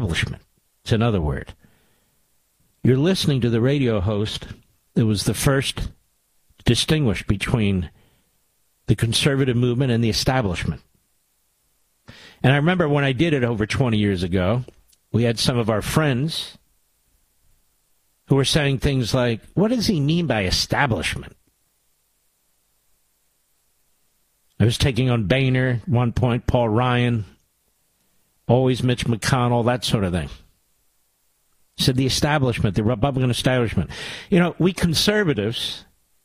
establishment. It's another word. You're listening to the radio host that was the first to distinguish between the conservative movement and the establishment. And I remember when I did it over 20 years ago, we had some of our friends who were saying things like, what does he mean by establishment? I was taking on Boehner at one point, Paul Ryan, always Mitch McConnell, that sort of thing. Said the establishment, the Republican establishment. You know, we conservatives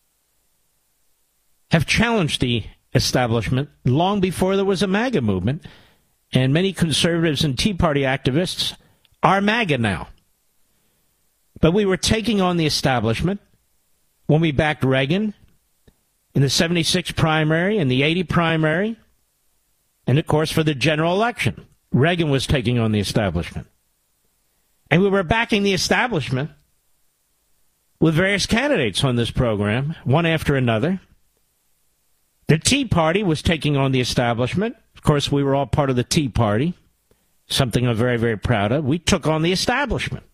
have challenged the establishment long before there was a MAGA movement, and many conservatives and Tea Party activists are MAGA now. But we were taking on the establishment when we backed Reagan in the 76 primary and the 80 primary, and, of course, for the general election. Reagan was taking on the establishment. And we were backing the establishment with various candidates on this program, one after another. The Tea Party was taking on the establishment. Of course, we were all part of the Tea Party, something I'm very, very proud of. We took on the establishment.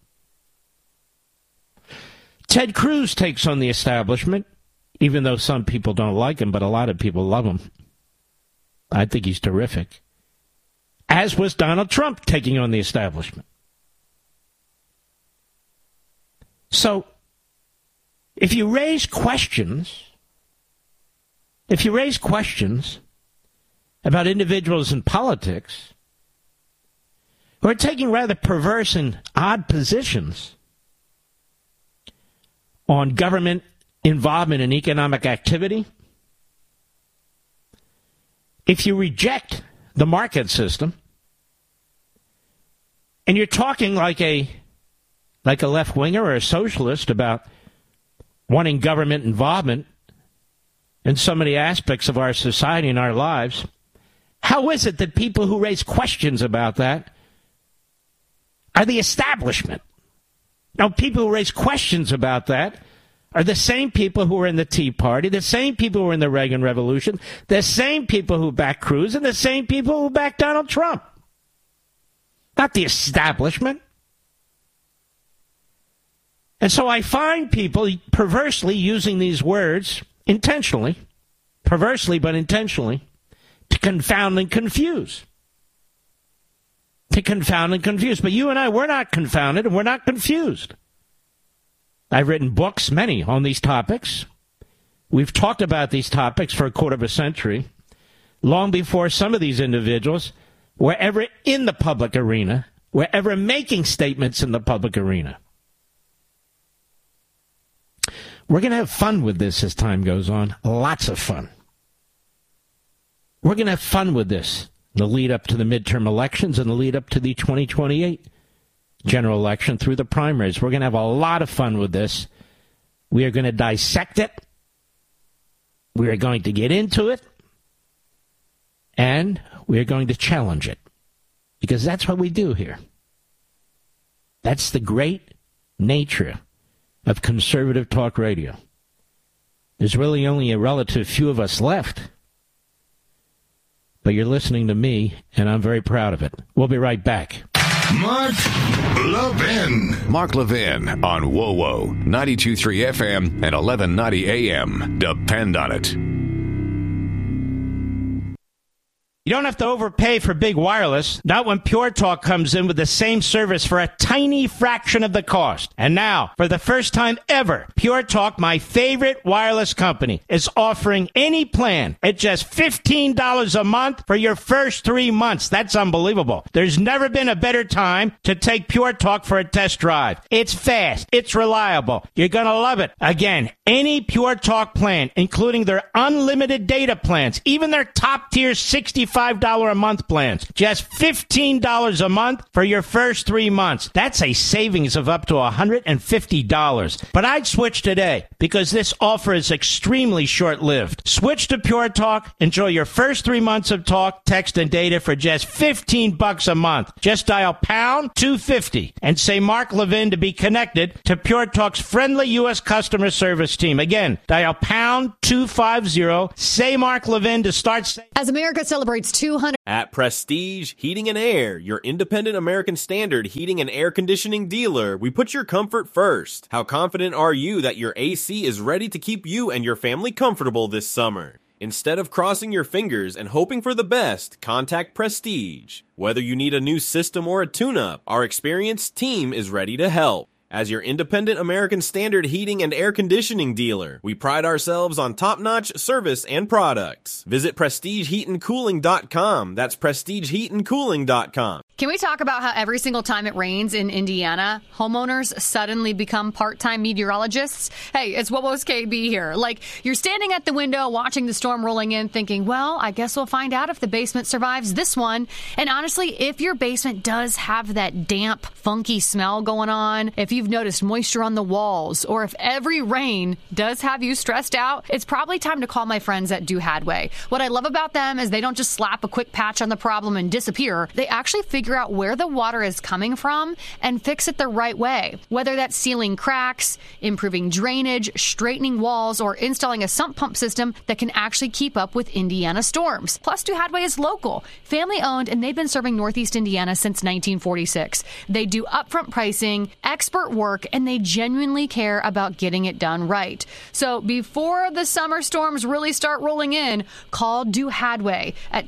Ted Cruz takes on the establishment, even though some people don't like him, but a lot of people love him. I think he's terrific. As was Donald Trump taking on the establishment. So, if you raise questions about individuals in politics who are taking rather perverse and odd positions on government involvement in economic activity, if you reject the market system and you're talking like a left-winger or a socialist about wanting government involvement in so many aspects of our society and our lives, how is it that people who raise questions about that are the establishment? Now, people who raise questions about that are the same people who were in the Tea Party, the same people who were in the Reagan Revolution, the same people who backed Cruz, and the same people who backed Donald Trump. Not the establishment. And so I find people perversely using these words, intentionally, perversely but intentionally, to confound and confuse. To confound and confuse. But you and I, we're not confounded and we're not confused. I've written books, many, on these topics. We've talked about these topics for a quarter of a century, long before some of these individuals were ever in the public arena, were ever making statements in the public arena. We're going to have fun with this as time goes on. Lots of fun. We're going to have fun with this. The lead up to the midterm elections and the lead up to the 2028 general election through the primaries. We're going to have a lot of fun with this. We are going to dissect it. We are going to get into it. And we are going to challenge it. Because that's what we do here. That's the great nature of conservative talk radio. There's really only a relative few of us left. But you're listening to me, and I'm very proud of it. We'll be right back. Mark Levin. Mark Levin on WoWo, 92.3 FM and 1190 AM. Depend on it. You don't have to overpay for big wireless, not when Pure Talk comes in with the same service for a tiny fraction of the cost. And now, for the first time ever, Pure Talk, my favorite wireless company, is offering any plan at just $15 a month for your first 3 months. That's unbelievable. There's never been a better time to take Pure Talk for a test drive. It's fast. It's reliable. You're going to love it. Again, any Pure Talk plan, including their unlimited data plans, even their top-tier $65 a month plans. Just $15 a month for your first 3 months. That's a savings of up to $150. But I'd switch today because this offer is extremely short-lived. Switch to Pure Talk. Enjoy your first 3 months of talk, text, and data for just $15 a month. Just dial pound 250 and say Mark Levin to be connected to Pure Talk's friendly U.S. customer service team. Again, dial pound 250. Say Mark Levin to start. As America celebrates It's 200. At Prestige Heating and Air, your independent American Standard heating and air conditioning dealer, we put your comfort first. How confident are you that your AC is ready to keep you and your family comfortable this summer? Instead of crossing your fingers and hoping for the best, contact Prestige. Whether you need a new system or a tune-up, our experienced team is ready to help. As your independent American Standard heating and air conditioning dealer, we pride ourselves on top-notch service and products. Visit PrestigeHeatandCooling.com. That's PrestigeHeatandCooling.com. Can we talk about how every single time it rains in Indiana, homeowners suddenly become part-time meteorologists? Hey, it's Wowo's KB here. Like, you're standing at the window watching the storm rolling in thinking, well, I guess we'll find out if the basement survives this one. And honestly, if your basement does have that damp, funky smell going on, if you've noticed moisture on the walls, or if every rain does have you stressed out, it's probably time to call my friends at Do Hadway. What I love about them is they don't just slap a quick patch on the problem and disappear. They actually figure out where the water is coming from and fix it the right way. Whether that's sealing cracks, improving drainage, straightening walls, or installing a sump pump system that can actually keep up with Indiana storms. Plus, Do Hadway is local, family-owned, and they've been serving Northeast Indiana since 1946. They do upfront pricing, expert work, and they genuinely care about getting it done right. So before the summer storms really start rolling in, call Do Hadway at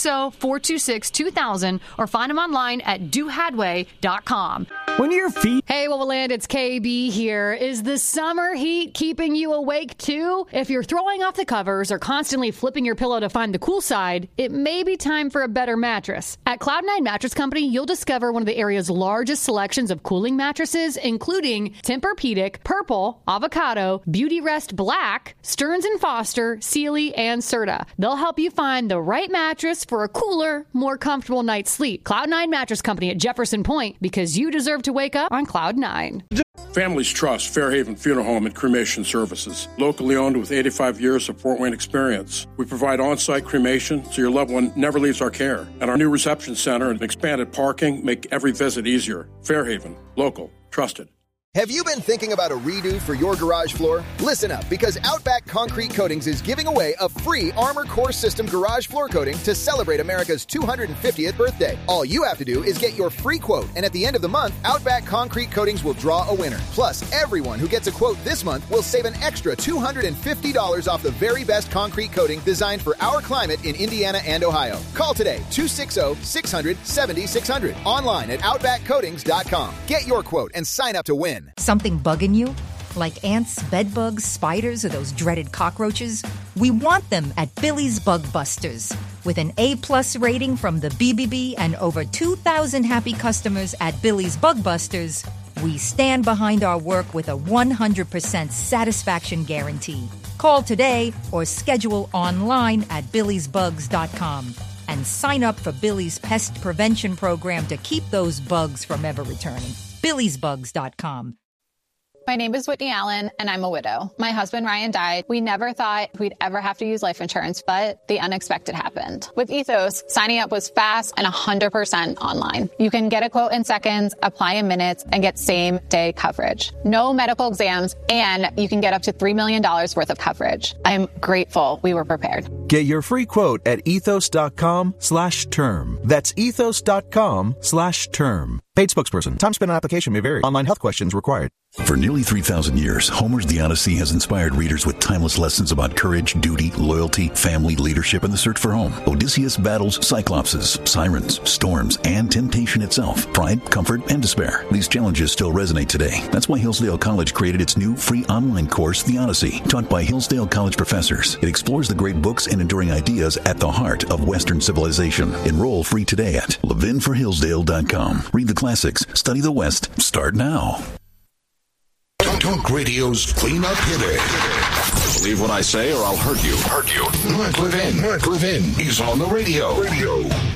260-426-2000 or find them online at dohadway.com. When your feet... Hey, Wowoland, it's KB here. Is the summer heat keeping you awake too? If you're throwing off the covers or constantly flipping your pillow to find the cool side, it may be time for a better mattress. At Cloud9 Mattress Company, you'll discover one of the area's largest selections of cooling mattresses, including Tempur-Pedic, Purple, Avocado, Beautyrest Black, Stearns & Foster, Sealy, and Serta. They'll help you find the right mattress for a cooler, more comfortable night's sleep. Cloud9 Mattress Company at Jefferson Point, because you deserve to wake up on Cloud 9. Families trust Fairhaven Funeral Home and Cremation Services. Locally owned with 85 years of Fort Wayne experience. We provide on-site cremation so your loved one never leaves our care. And our new reception center and expanded parking make every visit easier. Fairhaven, local, trusted. Have you been thinking about a redo for your garage floor? Listen up, because Outback Concrete Coatings is giving away a free Armor Core System garage floor coating to celebrate America's 250th birthday. All you have to do is get your free quote, and at the end of the month, Outback Concrete Coatings will draw a winner. Plus, everyone who gets a quote this month will save an extra $250 off the very best concrete coating designed for our climate in Indiana and Ohio. Call today, 260-600-7600. Online at OutbackCoatings.com. Get your quote and sign up to win. Something bugging you? Like ants, bedbugs, spiders, or those dreaded cockroaches? We want them at Billy's Bug Busters. With an A+ rating from the BBB and over 2,000 happy customers at Billy's Bug Busters, we stand behind our work with a 100% satisfaction guarantee. Call today or schedule online at billysbugs.com and sign up for Billy's Pest Prevention Program to keep those bugs from ever returning. billysbugs.com. My name is Whitney Allen, and I'm a widow. My husband, Ryan, died. We never thought we'd ever have to use life insurance, but the unexpected happened. With Ethos, signing up was fast and 100% online. You can get a quote in seconds, apply in minutes, and get same-day coverage. No medical exams, and you can get up to $3 million worth of coverage. I'm grateful we were prepared. Get your free quote at ethos.com/term. That's ethos.com/term. Paid spokesperson. Time spent on application may vary. Online health questions required. For nearly 3,000 years, Homer's The Odyssey has inspired readers with timeless lessons about courage, duty, loyalty, family, leadership, and the search for home. Odysseus battles cyclopses, sirens, storms, and temptation itself. Pride, comfort, and despair. These challenges still resonate today. That's why Hillsdale College created its new free online course, The Odyssey. Taught by Hillsdale College professors, it explores the great books and enduring ideas at the heart of Western civilization. Enroll free today at levinforhillsdale.com. Read the classics, study the West. Start now. Talk Radio's cleanup hitter. Believe what I say or I'll hurt you. Mark Levin. Mark Levin is on the radio.